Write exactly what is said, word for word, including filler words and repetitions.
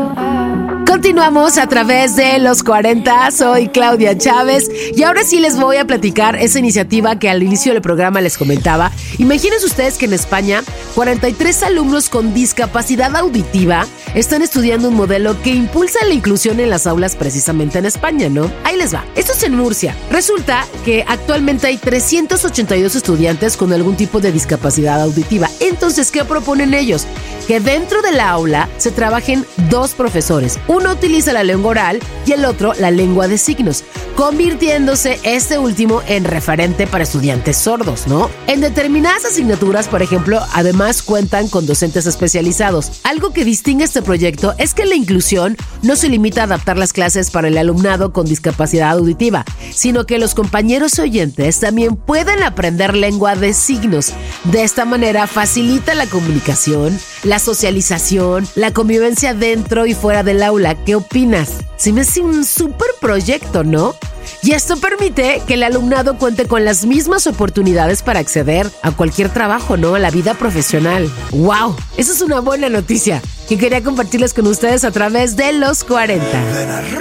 Continuamos a través de los cuarenta, soy Claudia Chávez y ahora sí les voy a platicar esa iniciativa que al inicio del programa les comentaba. Imagínense ustedes que en España cuarenta y tres alumnos con discapacidad auditiva están estudiando un modelo que impulsa la inclusión en las aulas precisamente en España, ¿no? Ahí les va. Esto es en Murcia. Resulta que actualmente hay trescientos ochenta y dos estudiantes con algún tipo de discapacidad auditiva. Entonces, ¿qué proponen ellos? Que dentro de la aula se trabajen dos profesores. Uno utiliza la lengua oral y el otro la lengua de signos, convirtiéndose este último en referente para estudiantes sordos, ¿no? En determinadas asignaturas, por ejemplo, además cuentan con docentes especializados. Algo que distingue este proyecto es que la inclusión no se limita a adaptar las clases para el alumnado con discapacidad auditiva, sino que los compañeros oyentes también pueden aprender lengua de signos. De esta manera facilita la comunicación, la socialización, la convivencia dentro y fuera del aula. ¿Qué opinas? Se me hace un súper proyecto, ¿no? Y esto permite que el alumnado cuente con las mismas oportunidades para acceder a cualquier trabajo, ¿no? A la vida profesional. ¡Wow! Esa es una buena noticia que quería compartirles con ustedes a través de los cuarenta.